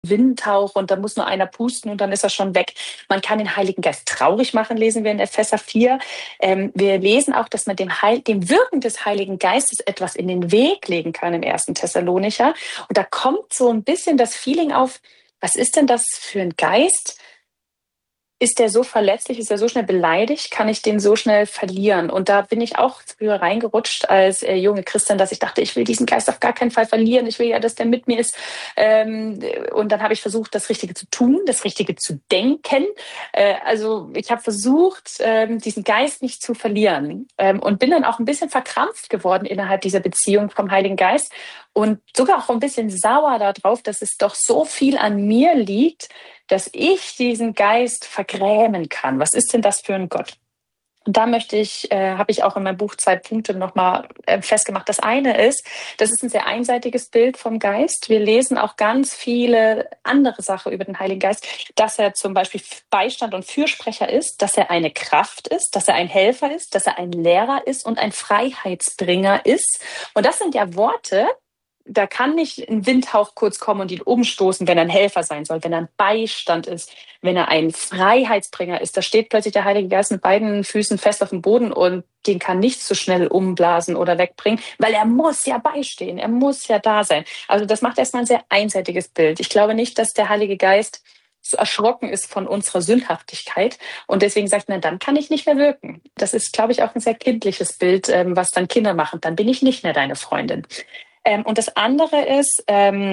Windhauch und da muss nur einer pusten und dann ist er schon weg. Man kann den Heiligen Geist traurig machen, lesen wir in Epheser 4. Wir lesen auch, dass man dem Wirken des Heiligen Geistes etwas in den Weg legen kann im 1. Thessalonicher. Und da kommt so ein bisschen das Feeling auf, was ist denn das für ein Geist? Ist der so verletzlich, ist er so schnell beleidigt, kann ich den so schnell verlieren? Und da bin ich auch früher reingerutscht als junge Christin, dass ich dachte, ich will diesen Geist auf gar keinen Fall verlieren. Ich will ja, dass der mit mir ist. Und dann habe ich versucht, das Richtige zu tun, das Richtige zu denken. Also ich habe versucht, diesen Geist nicht zu verlieren und bin dann auch ein bisschen verkrampft geworden innerhalb dieser Beziehung vom Heiligen Geist und sogar auch ein bisschen sauer darauf, dass es doch so viel an mir liegt, dass ich diesen Geist vergrämen kann. Was ist denn das für ein Gott? Und da habe ich auch in meinem Buch 2 Punkte nochmal festgemacht. Das eine ist, das ist ein sehr einseitiges Bild vom Geist. Wir lesen auch ganz viele andere Sachen über den Heiligen Geist, dass er zum Beispiel Beistand und Fürsprecher ist, dass er eine Kraft ist, dass er ein Helfer ist, dass er ein Lehrer ist und ein Freiheitsbringer ist. Und das sind ja Worte, da kann nicht ein Windhauch kurz kommen und ihn umstoßen, wenn er ein Helfer sein soll, wenn er ein Beistand ist, wenn er ein Freiheitsbringer ist. Da steht plötzlich der Heilige Geist mit beiden Füßen fest auf dem Boden und den kann nichts so schnell umblasen oder wegbringen, weil er muss ja beistehen, er muss ja da sein. Also das macht erstmal ein sehr einseitiges Bild. Ich glaube nicht, dass der Heilige Geist so erschrocken ist von unserer Sündhaftigkeit und deswegen sagt, na, dann kann ich nicht mehr wirken. Das ist, glaube ich, auch ein sehr kindliches Bild, was dann Kinder machen. Dann bin ich nicht mehr deine Freundin. Und das andere ist,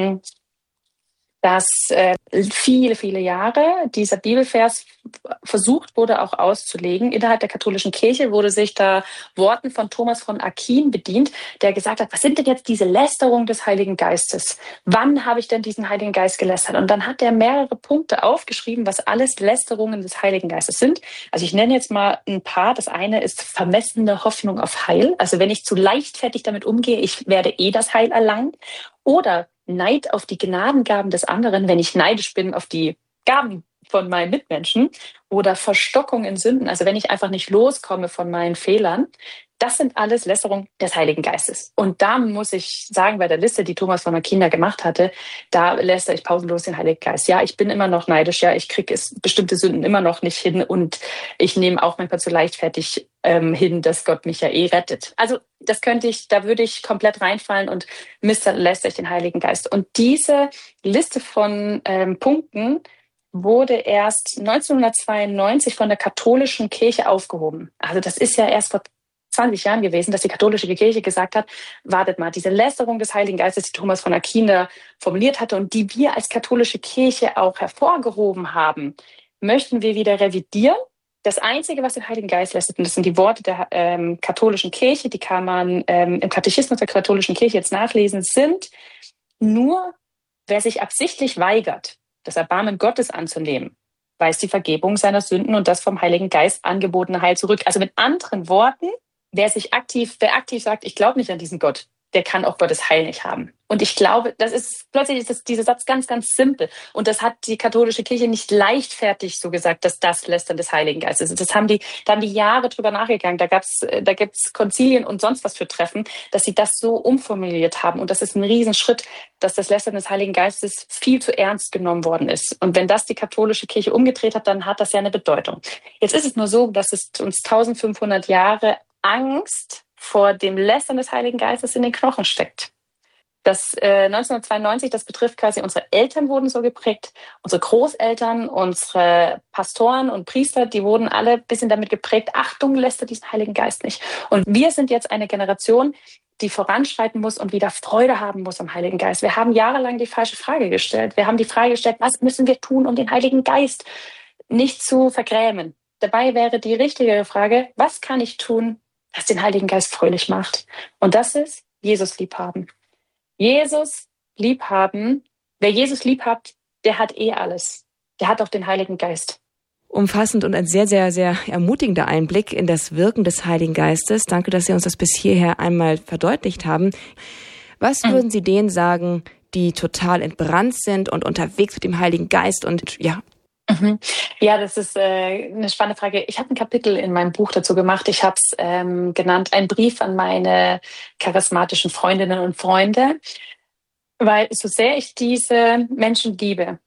dass viele, viele Jahre dieser Bibelvers versucht wurde auch auszulegen. Innerhalb der katholischen Kirche wurde sich da Worten von Thomas von Aquin bedient, der gesagt hat, was sind denn jetzt diese Lästerungen des Heiligen Geistes? Wann habe ich denn diesen Heiligen Geist gelästert? Und dann hat er mehrere Punkte aufgeschrieben, was alles Lästerungen des Heiligen Geistes sind. Also ich nenne jetzt mal ein paar. Das eine ist vermessene Hoffnung auf Heil. Also wenn ich zu leichtfertig damit umgehe, ich werde das Heil erlangen. Oder Neid auf die Gnadengaben des anderen, wenn ich neidisch bin auf die Gaben von meinen Mitmenschen. Oder Verstockung in Sünden, also wenn ich einfach nicht loskomme von meinen Fehlern. Das sind alles Lästerungen des Heiligen Geistes. Und da muss ich sagen, bei der Liste, die Thomas von Aquin da gemacht hatte, da lästere ich pausenlos den Heiligen Geist. Ja, ich bin immer noch neidisch, ja, ich kriege bestimmte Sünden immer noch nicht hin und ich nehme auch manchmal zu leichtfertig hin, dass Gott mich ja rettet. Also da würde ich komplett reinfallen und lästere ich den Heiligen Geist. Und diese Liste von Punkten wurde erst 1992 von der katholischen Kirche aufgehoben. Also das ist ja erst vor 20 Jahren gewesen, dass die katholische Kirche gesagt hat, wartet mal, diese Lästerung des Heiligen Geistes, die Thomas von Aquin da formuliert hatte und die wir als katholische Kirche auch hervorgehoben haben, möchten wir wieder revidieren. Das Einzige, was den Heiligen Geist lästert, und das sind die Worte der katholischen Kirche, die kann man im Katechismus der katholischen Kirche jetzt nachlesen, sind nur, wer sich absichtlich weigert, das Erbarmen Gottes anzunehmen, weist die Vergebung seiner Sünden und das vom Heiligen Geist angebotene Heil zurück. Also mit anderen Worten, wer aktiv sagt, ich glaube nicht an diesen Gott, der kann auch Gottes Heil nicht haben. Und ich glaube, plötzlich ist dieser Satz ganz, ganz simpel. Und das hat die katholische Kirche nicht leichtfertig so gesagt, dass das Lästern des Heiligen Geistes ist. Da haben die Jahre drüber nachgegangen. Da gibt's Konzilien und sonst was für Treffen, dass sie das so umformuliert haben. Und das ist ein Riesenschritt, dass das Lästern des Heiligen Geistes viel zu ernst genommen worden ist. Und wenn das die katholische Kirche umgedreht hat, dann hat das ja eine Bedeutung. Jetzt ist es nur so, dass es uns 1500 Jahre Angst vor dem Lästern des Heiligen Geistes in den Knochen steckt. Das 1992, das betrifft quasi, unsere Eltern wurden so geprägt, unsere Großeltern, unsere Pastoren und Priester, die wurden alle ein bisschen damit geprägt, Achtung, lästert diesen Heiligen Geist nicht. Und wir sind jetzt eine Generation, die voranschreiten muss und wieder Freude haben muss am Heiligen Geist. Wir haben jahrelang die falsche Frage gestellt. Wir haben die Frage gestellt, was müssen wir tun, um den Heiligen Geist nicht zu vergrämen? Dabei wäre die richtige Frage, was kann ich tun, was den Heiligen Geist fröhlich macht? Und das ist Jesus liebhaben. Jesus liebhaben. Wer Jesus lieb hat, der hat alles. Der hat auch den Heiligen Geist. Umfassend und ein sehr, sehr, sehr ermutigender Einblick in das Wirken des Heiligen Geistes. Danke, dass Sie uns das bis hierher einmal verdeutlicht haben. Was würden Sie denen sagen, die total entbrannt sind und unterwegs mit dem Heiligen Geist und Ja, das ist eine spannende Frage. Ich habe ein Kapitel in meinem Buch dazu gemacht. Ich habe es genannt, ein Brief an meine charismatischen Freundinnen und Freunde. Weil so sehr ich diese Menschen liebe,